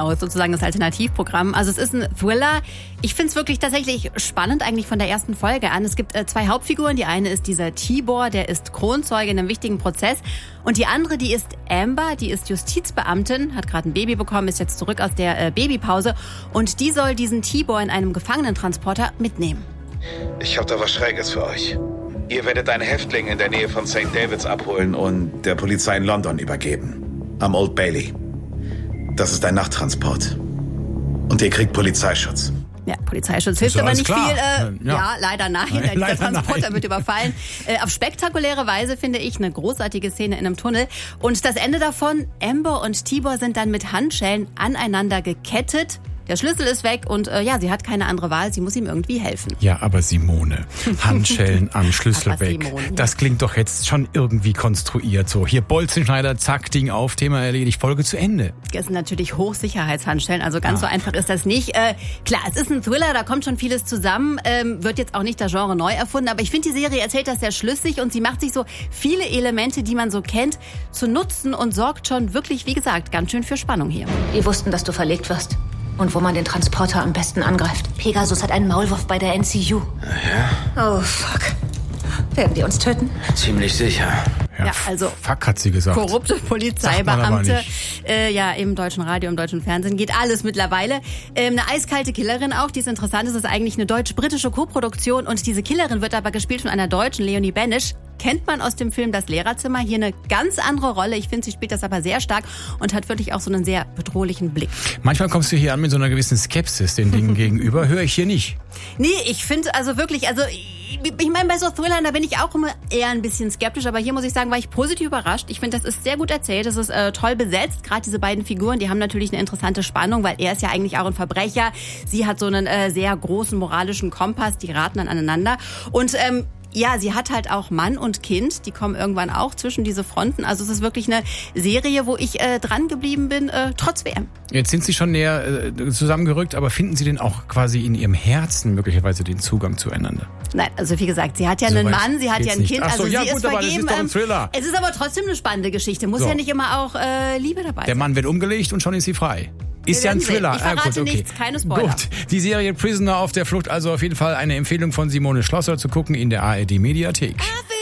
Genau, sozusagen das Alternativprogramm. Also es ist ein Thriller. Ich finde es wirklich tatsächlich spannend eigentlich von der ersten Folge an. Es gibt 2 Hauptfiguren. Die eine ist dieser Tibor, der ist Kronzeuge in einem wichtigen Prozess. Und die andere, die ist Amber, die ist Justizbeamtin, hat gerade ein Baby bekommen, ist jetzt zurück aus der Babypause. Und die soll diesen Tibor in einem Gefangenentransporter mitnehmen. Ich habe da was Schräges für euch. Ihr werdet einen Häftling in der Nähe von St. David's abholen und der Polizei in London übergeben. Am Old Bailey. Das ist ein Nachttransport. Und ihr kriegt Polizeischutz. Ja, Polizeischutz hilft aber nicht klar. viel. Ja, leider nein. Der Transporter wird überfallen. Auf spektakuläre Weise finde ich eine großartige Szene in einem Tunnel. Und das Ende davon, Amber und Tibor sind dann mit Handschellen aneinander gekettet. Der Schlüssel ist weg und sie hat keine andere Wahl, sie muss ihm irgendwie helfen. Ja, aber Simone, Handschellen am Schlüssel aber weg. Simone. Das klingt doch jetzt schon irgendwie konstruiert. So, hier Bolzenschneider, zack, Ding auf, Thema erledigt, Folge zu Ende. Das sind natürlich Hochsicherheitshandschellen, also ganz so einfach ist das nicht. Klar, es ist ein Thriller, da kommt schon vieles zusammen, wird jetzt auch nicht das Genre neu erfunden, aber ich finde, die Serie erzählt das sehr schlüssig und sie macht sich so viele Elemente, die man so kennt, zu nutzen und sorgt schon wirklich, wie gesagt, ganz schön für Spannung hier. Wir wussten, dass du verlegt wirst. Und wo man den Transporter am besten angreift. Pegasus hat einen Maulwurf bei der NCU. Ja? Oh, fuck. Werden die uns töten? Ziemlich sicher. Ja, also Fuck, hat sie gesagt. Korrupte Sagt man Polizeibeamte, aber nicht. im deutschen Radio, im deutschen Fernsehen geht alles mittlerweile. Eine eiskalte Killerin auch, die ist interessant, das ist eigentlich eine deutsch-britische Koproduktion und diese Killerin wird aber gespielt von einer Deutschen, Leonie Benisch. Kennt man aus dem Film Das Lehrerzimmer, hier eine ganz andere Rolle. Ich finde, sie spielt das aber sehr stark und hat wirklich auch so einen sehr bedrohlichen Blick. Manchmal kommst du hier an mit so einer gewissen Skepsis den Dingen gegenüber, höre ich hier nicht. Nee, ich finde also wirklich, ich meine, bei so Thrillern, da bin ich auch immer eher ein bisschen skeptisch, aber hier muss ich sagen, war ich positiv überrascht. Ich finde, das ist sehr gut erzählt, das ist toll besetzt. Gerade diese beiden Figuren, die haben natürlich eine interessante Spannung, weil er ist ja eigentlich auch ein Verbrecher. Sie hat so einen sehr großen moralischen Kompass, die raten dann aneinander. Und sie hat halt auch Mann und Kind, die kommen irgendwann auch zwischen diese Fronten. Also es ist wirklich eine Serie, wo ich dran geblieben bin, trotz WM. Jetzt sind Sie schon näher zusammengerückt, aber finden Sie denn auch quasi in Ihrem Herzen möglicherweise den Zugang zueinander? Nein, also wie gesagt, sie hat ja einen Mann, sie hat ja ein Kind, Ach so, also ja, sie gut, ist aber vergeben. das ist doch ein Thriller. Es ist aber trotzdem eine spannende Geschichte, muss So. ja nicht immer auch Liebe dabei sein. Der Mann wird umgelegt und schon ist sie frei. Ist ja ein werden sehen. Thriller. Ich verrate gut, okay. nichts, keine Spoiler. Gut, die Serie Prisoner auf der Flucht, also auf jeden Fall eine Empfehlung von Simone Schlosser zu gucken in der ARD Mediathek.